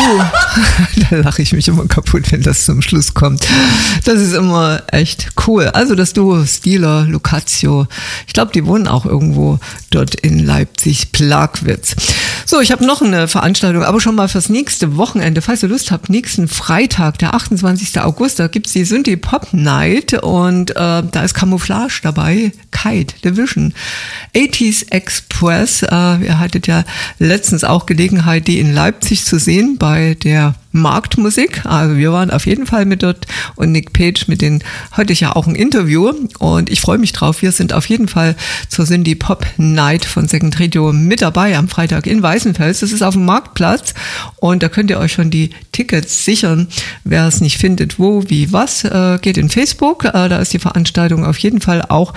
Da lache ich mich immer kaputt, wenn das zum Schluss kommt. Das ist immer echt cool. Also das Duo Stieler, Lucazio, ich glaube, die wohnen auch irgendwo dort in Leipzig-Plagwitz. So, ich habe noch eine Veranstaltung, aber schon mal fürs nächste Wochenende, falls ihr Lust habt, nächsten Freitag, der 28. August, da gibt's die Synthie Pop Night und da ist Camouflage dabei, Kite, Division, 80s Express. Ihr hattet ja letztens auch Gelegenheit, die in Leipzig zu sehen bei der Marktmusik. Also wir waren auf jeden Fall mit dort und Nick Page, mit denen hatte ich ja auch ein Interview und ich freue mich drauf. Wir sind auf jeden Fall zur Synthie Pop Night von Second Radio mit dabei am Freitag in Weißenfels. Das ist auf dem Marktplatz und da könnt ihr euch schon die Tickets sichern. Wer es nicht findet, wo, wie, was, geht in Facebook. Da ist die Veranstaltung auf jeden Fall auch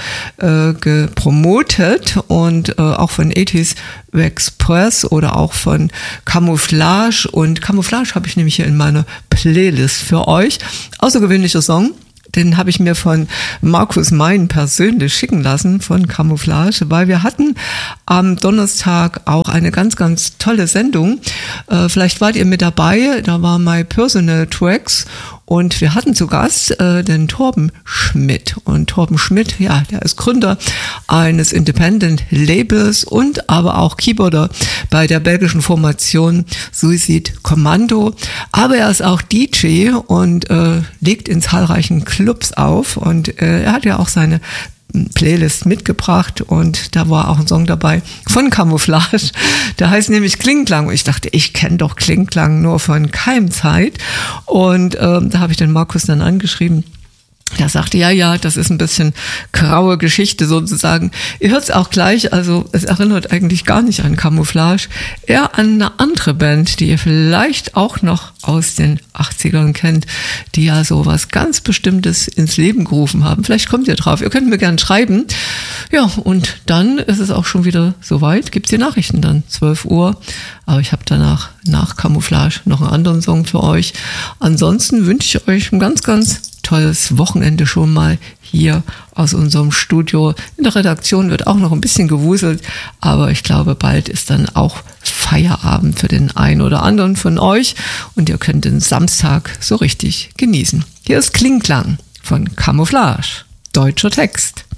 gepromotet und auch von 80s Express oder auch von Camouflage. Und Camouflage habe ich nämlich hier in meiner Playlist für euch. Außergewöhnlicher Song. Den habe ich mir von Markus Mein persönlich schicken lassen von Camouflage, weil wir hatten am Donnerstag auch eine ganz, ganz tolle Sendung. Vielleicht wart ihr mit dabei, da war My Personal Tracks und wir hatten zu Gast den Torben Schmidt. Und Torben Schmidt, ja, der ist Gründer eines Independent Labels und aber auch Keyboarder bei der belgischen Formation Suicide Commando. Aber er ist auch DJ und legt in zahlreichen Clubs auf und er hat ja auch seine Playlist mitgebracht und da war auch ein Song dabei von Camouflage, der heißt nämlich Klingklang und ich dachte, ich kenne doch Klingklang nur von Keimzeit und da habe ich den Markus dann angeschrieben. Der sagte, ja, das ist ein bisschen graue Geschichte sozusagen. Ihr hört es auch gleich, also es erinnert eigentlich gar nicht an Camouflage, eher an eine andere Band, die ihr vielleicht auch noch aus den 80ern kennt, die ja so was ganz Bestimmtes ins Leben gerufen haben. Vielleicht kommt ihr drauf, ihr könnt mir gerne schreiben. Ja, und dann ist es auch schon wieder soweit, gibt's die Nachrichten dann, 12 Uhr. Aber ich habe danach, nach Camouflage, noch einen anderen Song für euch. Ansonsten wünsche ich euch ein ganz, ganz tolles Wochenende schon mal hier aus unserem Studio. In der Redaktion wird auch noch ein bisschen gewuselt, aber ich glaube, bald ist dann auch Feierabend für den einen oder anderen von euch und ihr könnt den Samstag so richtig genießen. Hier ist Klingklang von Camouflage, deutscher Text.